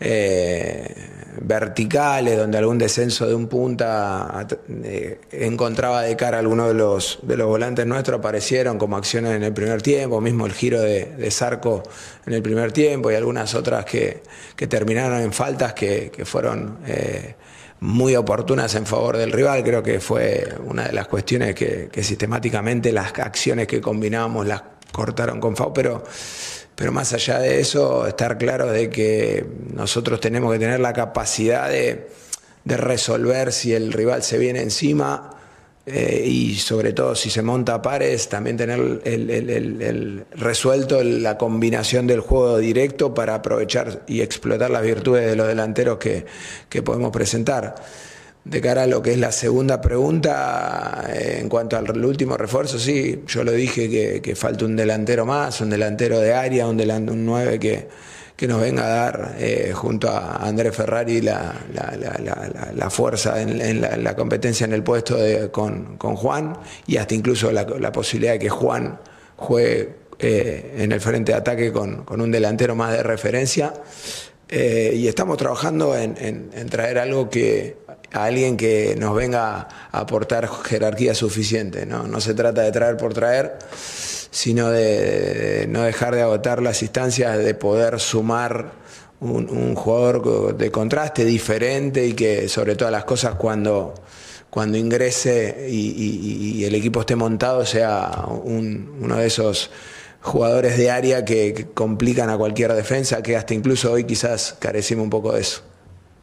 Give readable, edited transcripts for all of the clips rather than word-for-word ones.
verticales, donde algún descenso de un punta encontraba de cara a alguno de los volantes nuestros, aparecieron como acciones en el primer tiempo, mismo el giro de Zarco en el primer tiempo y algunas otras que terminaron en faltas que fueron muy oportunas en favor del rival. Creo que fue una de las cuestiones que sistemáticamente las acciones que combinábamos las cortaron con FAU, pero más allá de eso, estar claro de que nosotros tenemos que tener la capacidad de resolver si el rival se viene encima y sobre todo si se monta a pares, también tener el resuelto la combinación del juego directo para aprovechar y explotar las virtudes de los delanteros que podemos presentar. De cara a lo que es la segunda pregunta, en cuanto al último refuerzo, sí, yo lo dije que falta un delantero más, un delantero de área, un 9 que nos venga a dar junto a Andrés Ferrari la fuerza en la competencia en el puesto con Juan, y hasta incluso la posibilidad de que Juan juegue en el frente de ataque con un delantero más de referencia. Y estamos trabajando en traer algo a alguien que nos venga a aportar jerarquía suficiente, ¿no? No se trata de traer por traer, sino de no dejar de agotar las instancias, de poder sumar un jugador de contraste diferente y que sobre todas las cosas cuando ingrese y el equipo esté montado sea uno de esos jugadores de área que complican a cualquier defensa, que hasta incluso hoy quizás carecimos un poco de eso.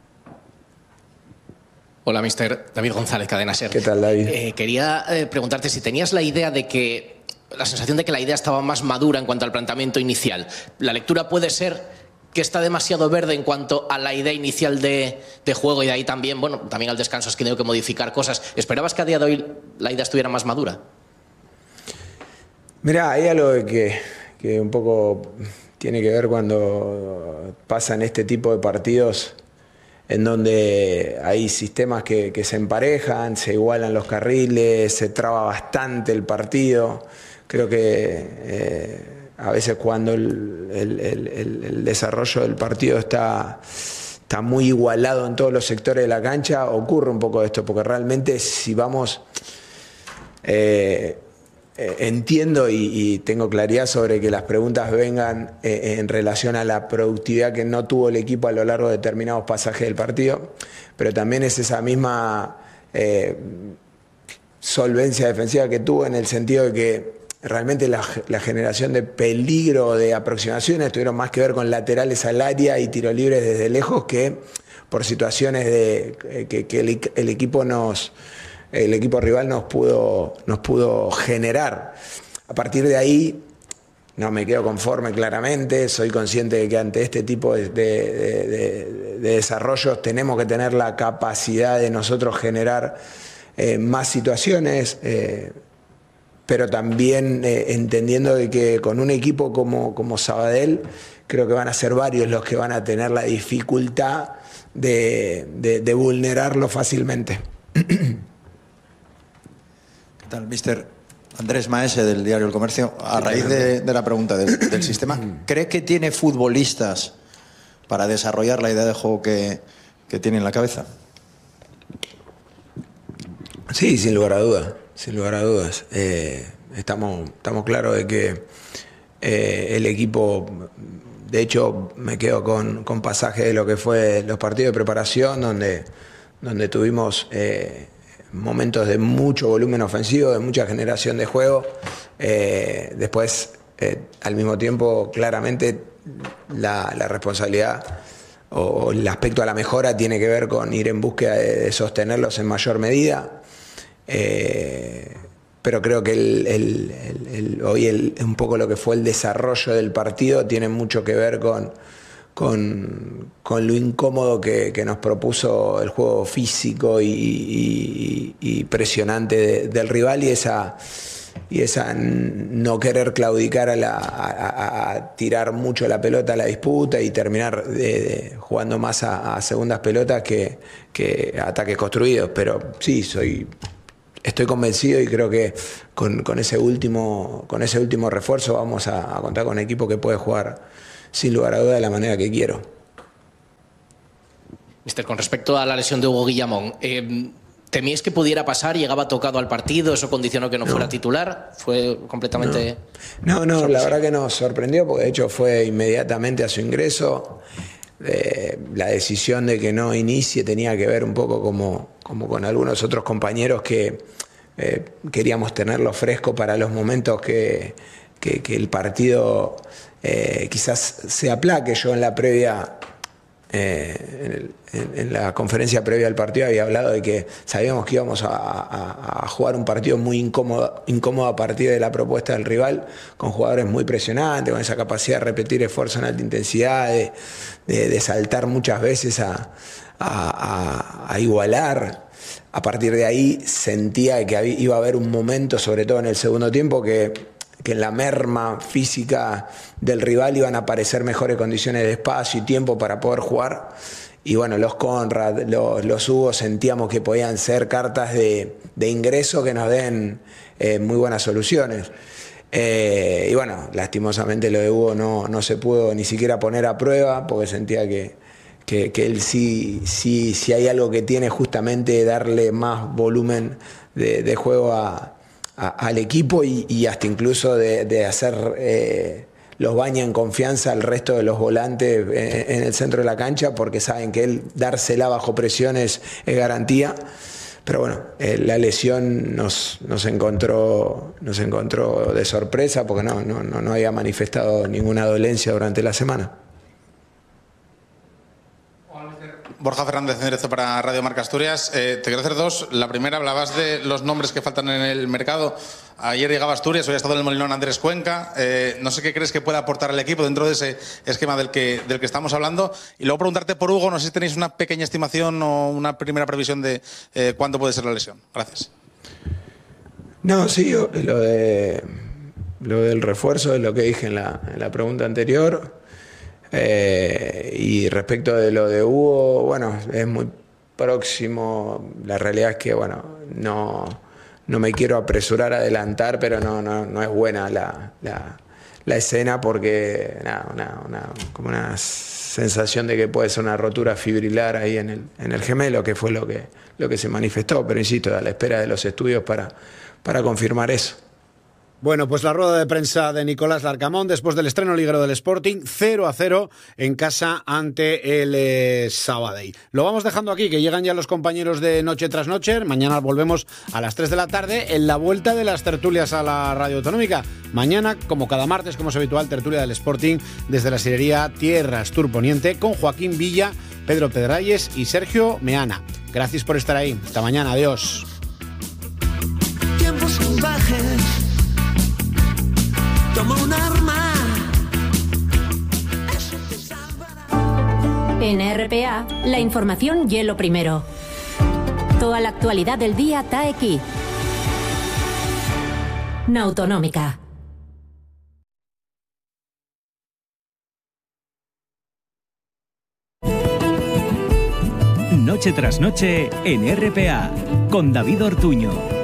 Hola, mister. David González, Cadena SER. ¿Qué tal, David? Quería preguntarte si tenías la sensación de que la idea estaba más madura en cuanto al planteamiento inicial. La lectura puede ser que está demasiado verde en cuanto a la idea inicial de juego y de ahí también, también al descanso has tenido que modificar cosas. ¿Esperabas que a día de hoy la idea estuviera más madura? Mirá, hay algo que un poco tiene que ver cuando pasan este tipo de partidos en donde hay sistemas que se emparejan, se igualan los carriles, se traba bastante el partido. Creo que a veces cuando el desarrollo del partido está muy igualado en todos los sectores de la cancha, ocurre un poco esto, porque realmente si vamos... entiendo y tengo claridad sobre que las preguntas vengan en relación a la productividad que no tuvo el equipo a lo largo de determinados pasajes del partido, pero también es esa misma solvencia defensiva que tuvo, en el sentido de que realmente la generación de peligro de aproximaciones tuvieron más que ver con laterales al área y tiros libres desde lejos que por situaciones que el equipo rival nos pudo generar. A partir de ahí no me quedo conforme claramente, soy consciente de que ante este tipo de desarrollos tenemos que tener la capacidad de nosotros generar más situaciones, pero también entendiendo de que con un equipo como Sabadell creo que van a ser varios los que van a tener la dificultad de vulnerarlo fácilmente. ¿Qué tal, mister? Andrés Maese, del diario El Comercio. A raíz de la pregunta del sistema, ¿cree que tiene futbolistas para desarrollar la idea de juego que tiene en la cabeza? Sí, sin lugar a dudas. Sin lugar a dudas. Estamos claros de que el equipo... De hecho, me quedo con pasaje de lo que fue los partidos de preparación, donde tuvimos... momentos de mucho volumen ofensivo, de mucha generación de juego. Después, al mismo tiempo, claramente la responsabilidad o el aspecto a la mejora tiene que ver con ir en búsqueda de sostenerlos en mayor medida. Pero creo que hoy un poco lo que fue el desarrollo del partido tiene mucho que ver con lo incómodo que nos propuso el juego físico y presionante del rival y esa no querer claudicar a tirar mucho la pelota a la disputa y terminar jugando más a segundas pelotas que a ataques construidos. Pero sí, estoy convencido y creo que con ese último refuerzo vamos a contar con un equipo que puede jugar sin lugar a duda de la manera que quiero. Mister, con respecto a la lesión de Hugo Guillamón, ¿temíais que pudiera pasar? ¿Llegaba tocado al partido? ¿Eso condicionó que no fuera titular? ¿Fue completamente...? No, la verdad que nos sorprendió, porque de hecho fue inmediatamente a su ingreso. La decisión de que no inicie tenía que ver un poco como con algunos otros compañeros que queríamos tenerlo fresco para los momentos que el partido quizás se aplaque. Yo en la previa, en la conferencia previa al partido había hablado de que sabíamos que íbamos a jugar un partido muy incómodo a partir de la propuesta del rival, con jugadores muy presionantes, con esa capacidad de repetir esfuerzo en alta intensidad, de saltar muchas veces a igualar. A partir de ahí sentía que iba a haber un momento, sobre todo en el segundo tiempo, que en la merma física del rival iban a aparecer mejores condiciones de espacio y tiempo para poder jugar. Y bueno, los Conrad, los Hugo, sentíamos que podían ser cartas de ingreso que nos den muy buenas soluciones. Y bueno, lastimosamente lo de Hugo no se pudo ni siquiera poner a prueba, porque sentía que él sí hay algo que tiene, justamente darle más volumen de juego al equipo y hasta incluso de hacer los baños en confianza al resto de los volantes en el centro de la cancha, porque saben que él dársela bajo presiones es garantía. Pero bueno, la lesión nos encontró de sorpresa, porque no había manifestado ninguna dolencia durante la semana. Borja Fernández, en directo para Radio Marca Asturias. Te quiero hacer dos. La primera, hablabas de los nombres que faltan en el mercado. Ayer llegaba a Asturias, hoy ha estado en el Molinón Andrés Cuenca. No sé qué crees que puede aportar al equipo dentro de ese esquema del que estamos hablando. Y luego preguntarte por Hugo, no sé si tenéis una pequeña estimación o una primera previsión de cuándo puede ser la lesión. Gracias. No, sí, lo del refuerzo es lo que dije en la pregunta anterior. Y respecto de lo de Hugo, bueno, es muy próximo. La realidad es que, bueno, no me quiero apresurar a adelantar, pero no es buena la escena, porque como una sensación de que puede ser una rotura fibrilar ahí en el gemelo, que fue lo que se manifestó, pero insisto, a la espera de los estudios para confirmar eso. Bueno, pues la rueda de prensa de Nicolás Larcamón después del estreno liguero del Sporting, 0-0 en casa ante el Sabadell. Lo vamos dejando aquí, que llegan ya los compañeros de Noche tras Noche. Mañana volvemos a las 3 de la tarde en la vuelta de las tertulias a la Radio Autonómica. Mañana, como cada martes, como es habitual, tertulia del Sporting desde la sidería Tierras Tour Poniente con Joaquín Villa, Pedro Pedralles y Sergio Meana. Gracias por estar ahí. Hasta mañana. Adiós. Tiempos salvajes. Toma un arma. En RPA, la información y lo primero. Toda la actualidad del día está aquí. Na Autonómica. Noche tras noche en RPA, con David Ortuño.